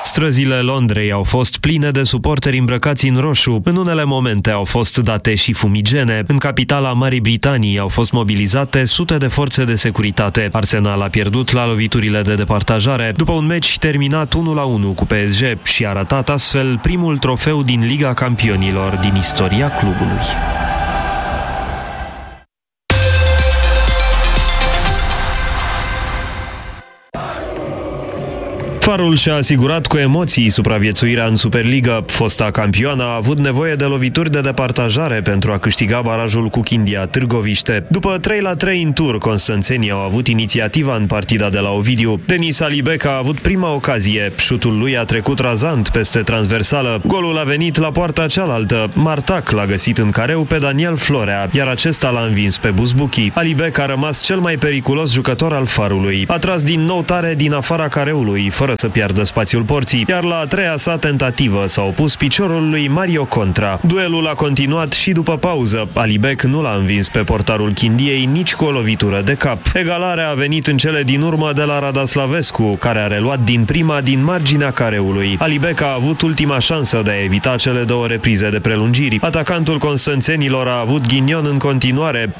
Străzile Londrei au fost pline de suporteri îmbrăcați în roșu. În unele momente au fost date și fumigene. În capitala Marii Britanii au fost mobilizate sute de forțe de securitate. Arsenal a pierdut la loviturile de departajare după un meci terminat 1-1 cu PSG și a ratat astfel primul trofeu din Liga Campionilor din istoria clubului. Farul și-a asigurat cu emoții supraviețuirea în Superliga. Fosta campioană a avut nevoie de lovituri de departajare pentru a câștiga barajul cu Chindia Târgoviște. După 3-3 în tur, constanțenii au avut inițiativa în partida de la Ovidiu. Denis Alibec a avut prima ocazie. Șutul lui a trecut razant peste transversală. Golul a venit la poarta cealaltă. Martac l-a găsit în careu pe Daniel Florea, iar acesta l-a învins pe Buzbuchi. Alibec a rămas cel mai periculos jucător al Farului. A tras din nou tare din afara careului, fără să piardă spațiul porții, iar la a treia sa tentativă s-a opus piciorul lui Mario Contra. Duelul a continuat și după pauză. Alibec nu l-a învins pe portarul Chindiei nici cu o lovitură de cap. Egalarea a venit în cele din urmă de la Radaslavescu, care a reluat din prima din marginea careului. Alibec a avut ultima șansă de a evita cele două reprize de prelungiri. Atacantul constanțenilor a avut ghinion în continuare.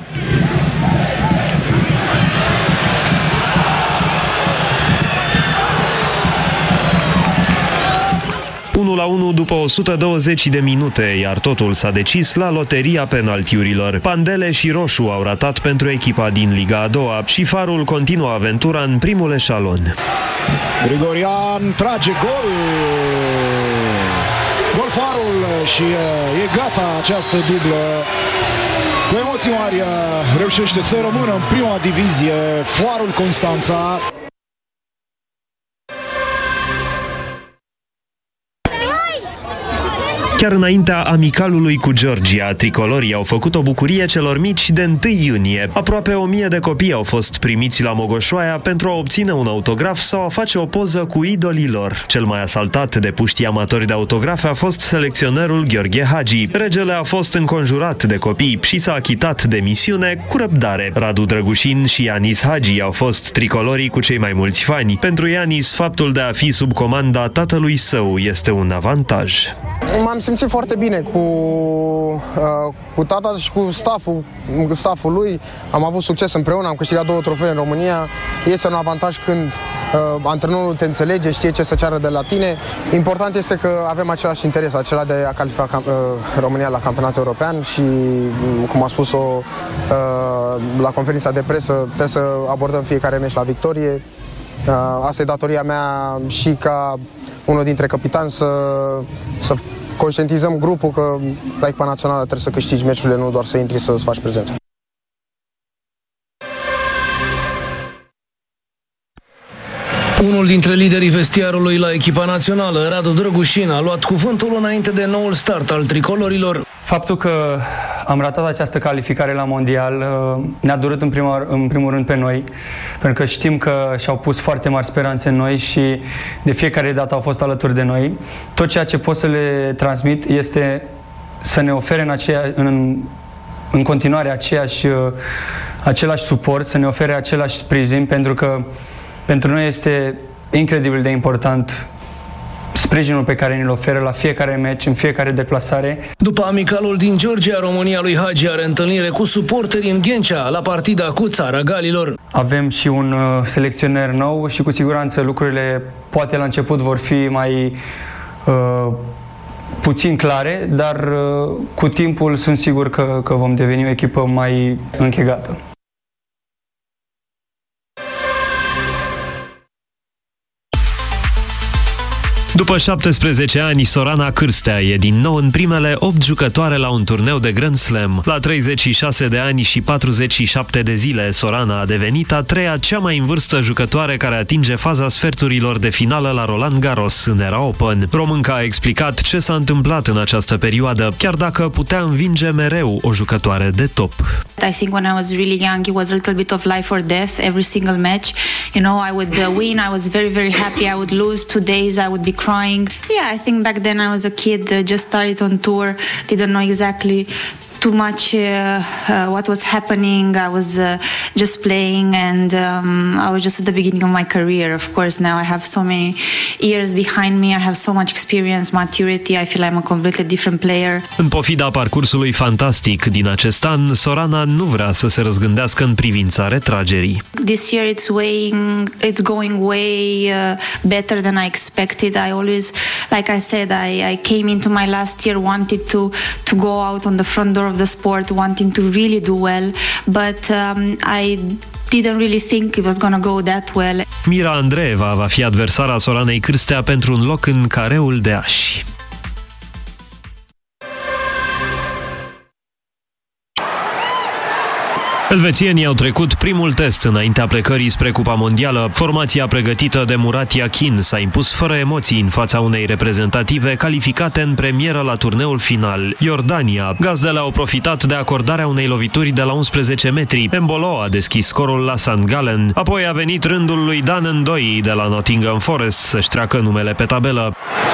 1-1 după 120 de minute, iar totul s-a decis la loteria penaltiurilor. Pandele și Roșu au ratat pentru echipa din Liga a doua și Farul continuă aventura în primul eșalon. Grigorian trage gol! Gol Farul și e gata această dublă. Cu emoții mari reușește să rămână în prima divizie Farul Constanța. Chiar înaintea amicalului cu Georgia, tricolorii au făcut o bucurie celor mici de 1 iunie. Aproape 1000 de copii au fost primiți la Mogoșoaia pentru a obține un autograf sau a face o poză cu idolii lor. Cel mai asaltat de puștii amatori de autografe a fost selecționerul Gheorghe Hagi. Regele a fost înconjurat de copii și s-a achitat de misiune cu răbdare. Radu Drăgușin și Ianis Hagi au fost tricolorii cu cei mai mulți fani. Pentru Ianis, faptul de a fi sub comanda tatălui său este un avantaj. M-am simțit foarte bine cu tata și cu stafful lui. Am avut succes împreună, am câștigat 2 trofee în România. Este un avantaj când antrenorul te înțelege, știe ce să ceară de la tine. Important este că avem același interes, acela de a califica România la campionatul european și, cum a spus-o la conferința de presă, trebuie să abordăm fiecare meci la victorie. Asta e datoria mea și ca unul dintre capitani să conștientizăm grupul că la echipa națională trebuie să câștigi meciurile, nu doar să intri să-ți faci prezența. Unul dintre liderii vestiarului la echipa națională, Radu Drăgușin, a luat cuvântul înainte de noul start al tricolorilor. Faptul că am ratat această calificare la mondial ne-a durut în primul rând pe noi, pentru că știm că și-au pus foarte mari speranțe în noi și de fiecare dată au fost alături de noi. Tot ceea ce pot să le transmit este să ne ofere în continuare același suport, să ne ofere același sprijin, pentru că pentru noi este incredibil de important sprijinul pe care ne-l oferă la fiecare meci, în fiecare deplasare. După amicalul din Georgia, România lui Hagi are întâlnire cu suporterii în Ghencea, la partida cu Țara Galilor. Avem și un selecționer nou și cu siguranță lucrurile poate la început vor fi mai puțin clare, dar cu timpul sunt sigur că vom deveni o echipă mai închegată. După 17 ani, Sorana Cârstea e din nou în primele 8 jucătoare la un turneu de Grand Slam. La 36 de ani și 47 de zile, Sorana a devenit a 3-a cea mai în vârstă jucătoare care atinge faza sferturilor de finală la Roland Garros în era Open. Românca a explicat ce s-a întâmplat în această perioadă, chiar dacă putea învinge mereu o jucătoare de top. I think when I was really young, it was a little bit of life or death every single match. You know, I would win, I was very, very happy. I would lose 2 days, I would be crying. Yeah, I think back then I was a kid, just started on tour, didn't know exactly too much what was happening. I was just playing, and I was just at the beginning of my career. Of course, now I have so many years behind me. I have so much experience, maturity. I feel I'm a completely different player. În pofida parcursului fantastic din acest an, Sorana nu vrea să se răzgândească în privința retragerii. This year it's going way better than I expected. I always, like I said, I came into my last year wanted to go out on the front door of the sport, wanting to really do well, but I didn't really think it was going to go that well. Mira Andreeva va fi adversara Soranei Cârstea pentru un loc în careul de ași. Elvețienii au trecut primul test înaintea plecării spre Cupa Mondială. Formația pregătită de Murat Yakin s-a impus fără emoții în fața unei reprezentative calificate în premieră la turneul final, Iordania. Gazdele au profitat de acordarea unei lovituri de la 11 metri. Embolo a deschis scorul la St. Gallen. Apoi a venit rândul lui Dan Ndoi de la Nottingham Forest să-și treacă numele pe tabelă.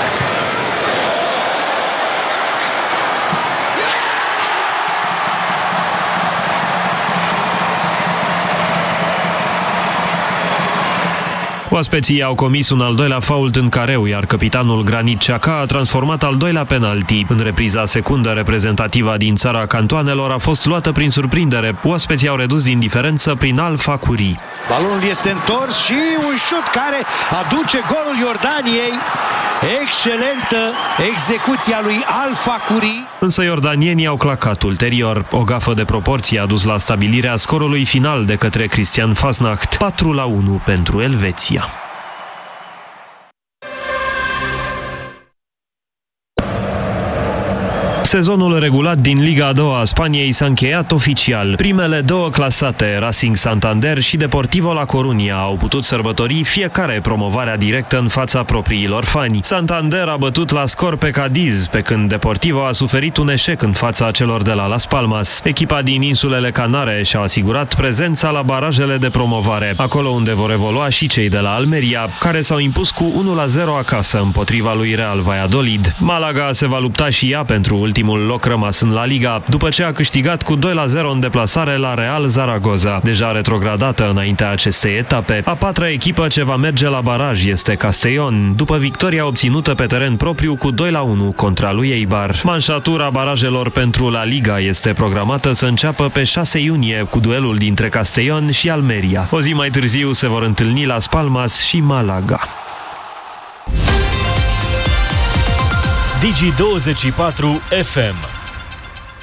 Oaspeții au comis un al doilea fault în careu, iar capitanul Granit Xhaka a transformat al doilea penalti. În repriza secundă, reprezentativa din țara cantoanelor a fost luată prin surprindere. Oaspeții au redus din diferență prin Al Fakuri. Balonul este întors și un șut care aduce golul Iordaniei. Excelentă execuția lui Al Fakuri. Însă iordanienii au clacat ulterior. O gafă de proporție a dus la stabilirea scorului final de către Christian Fasnacht, 4-1 pentru Elveția. Sezonul regulat din Liga a doua a Spaniei s-a încheiat oficial. Primele două clasate, Racing Santander și Deportivo La Coruña, au putut sărbători fiecare promovarea directă în fața propriilor fani. Santander a bătut la scor pe Cadiz, pe când Deportivo a suferit un eșec în fața celor de la Las Palmas. Echipa din insulele Canare și-a asigurat prezența la barajele de promovare, acolo unde vor evolua și cei de la Almeria, care s-au impus cu 1-0 acasă împotriva lui Real Valladolid. Malaga se va lupta și ea pentru ultimul loc rămas în La Liga, după ce a câștigat cu 2-0 în deplasare la Real Zaragoza, deja retrogradată înaintea acestei etape. A patra echipă ce va merge la baraj este Castellón, după victoria obținută pe teren propriu cu 2-1 contra lui Eibar. Manșatura barajelor pentru La Liga este programată să înceapă pe 6 iunie cu duelul dintre Castellón și Almeria. O zi mai târziu se vor întâlni Las Palmas și Malaga. Digi24 FM